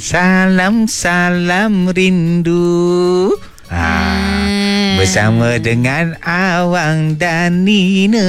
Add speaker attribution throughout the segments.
Speaker 1: Salam rindu. Bersama dengan Awang dan Nina.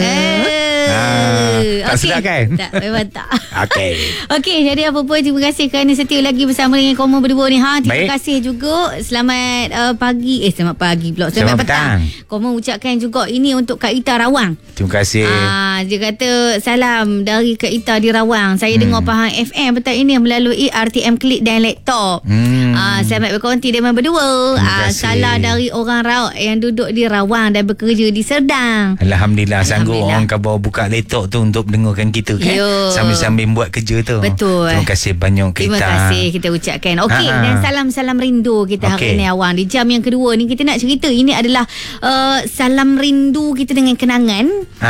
Speaker 1: Tak sedap kan?
Speaker 2: Tak, memang tak.
Speaker 1: Okey,
Speaker 2: jadi apa pun, terima kasih kerana setia lagi bersama dengan Koma berdua ni. Terima kasih juga. Selamat pagi. Selamat pagi pula. Selamat petang. Koma ucapkan juga ini untuk Kak Ita Rawang.
Speaker 1: Terima kasih.
Speaker 2: Dia kata salam dari Kak Ita di Rawang. Saya dengar Pahang FM petang ini melalui RTM Klik dan laptop. Selamat berkonti dengan berdua. Salam dari orang Rawang yang duduk di Rawang dan bekerja di Serdang.
Speaker 1: Alhamdulillah. Sanggup orang khabar buka laptop tu untuk dengarkan kita kan. Sambil-sambil buat kerja tu.
Speaker 2: Betul.
Speaker 1: Terima kasih banyak Kak Ita.
Speaker 2: Terima kasih kita ucapkan. Okey, dan salam-salam rindu kita hari ini Awang. Di jam yang kedua ni kita nak cerita. Ini adalah salam rindu kita dengan kenangan.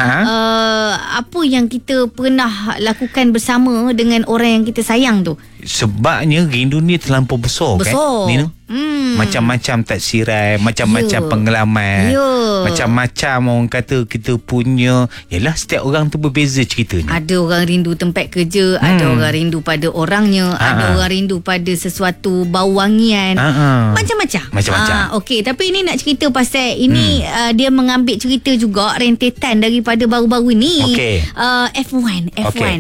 Speaker 2: Apa yang kita pernah lakukan bersama dengan orang yang kita sayang tu.
Speaker 1: Sebabnya rindu ni terlampau besar. Kan Nina? Macam-macam taksiran, macam-macam pengalaman, macam-macam orang kata kita punya. Yalah, setiap orang tu berbeza ceritanya.
Speaker 2: Ada orang rindu tempat kerja, ada orang rindu pada orangnya, ada orang rindu pada sesuatu bau wangian, macam-macam. Okey, tapi ini nak cerita pasal ini dia mengambil cerita juga rentetan daripada baru-baru ni. F1.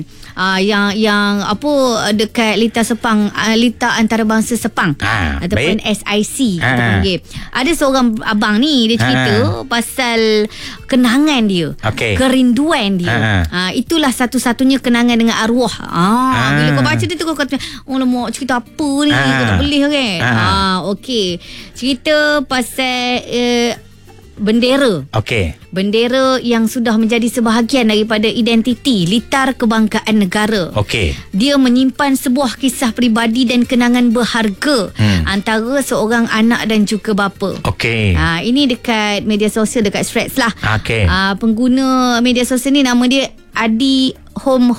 Speaker 2: Yang apa dekat Lita Sepang, Lita Antarabangsa Sepang, ataupun SIC kita panggil. Ada seorang abang ni, dia cerita pasal kenangan dia, kerinduan dia. Itulah satu-satunya kenangan dengan arwah. Bila kau baca dia tu kau kata, oh lemak, cerita apa ni, kau tak boleh kan. Okey, cerita pasal bendera. Bendera yang sudah menjadi sebahagian daripada identiti litar kebanggaan negara. Dia menyimpan sebuah kisah peribadi dan kenangan berharga antara seorang anak dan juga bapa. Ini dekat media sosial, dekat Threads lah. Pengguna media sosial ni nama dia Adi Home.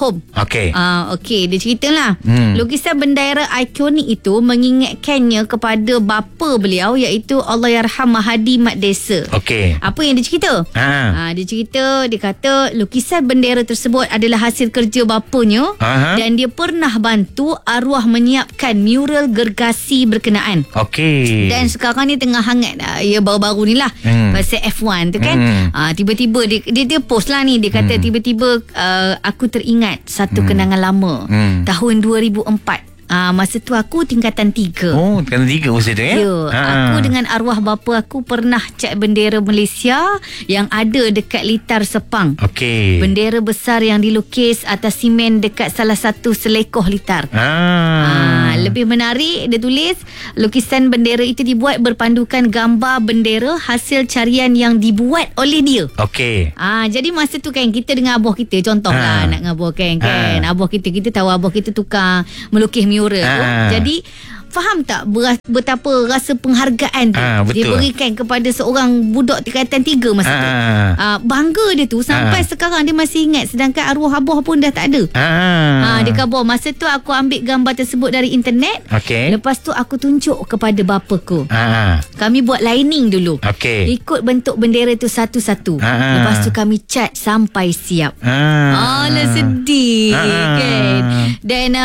Speaker 2: Dia ceritalah lukisan bendera ikonik itu mengingatkannya kepada bapa beliau, iaitu Allahyarham Mahadi Mat Desa. Apa yang dia cerita? Dia cerita, dia kata lukisan bendera tersebut adalah hasil kerja bapanya, dan dia pernah bantu arwah menyiapkan mural gergasi berkenaan. Dan sekarang ni tengah hangat, ya baru-baru ni lah, pasal F1 tu kan. Tiba-tiba dia post lah ni, dia kata tiba-tiba aku teringat satu kenangan lama tahun 2004. Masa tu aku tingkatan 3.
Speaker 1: Tingkatan 3 masa tu ya?
Speaker 2: Aku dengan arwah bapa aku pernah cat bendera Malaysia yang ada dekat Litar Sepang. Bendera besar yang dilukis atas simen dekat salah satu selekoh Litar. Lebih menarik, dia tulis lukisan bendera itu dibuat berpandukan gambar bendera hasil carian yang dibuat oleh dia. Jadi masa tu kan kita dengan abah kita, contohlah nak ngabarkan kan, abah kita tahu abah kita tukar melukis mural. Jadi faham tak betapa rasa penghargaan tu diberikan kepada seorang budak tingkatan 3 masa tu. Bangga dia tu sampai sekarang dia masih ingat, sedangkan arwah abah pun dah tak ada. Dia khabar masa tu aku ambil gambar tersebut dari internet. Lepas tu aku tunjuk kepada bapaku. Kami buat lining dulu. Ikut bentuk bendera tu satu-satu. Lepas tu kami cat sampai siap. Alah sedih kan. Dan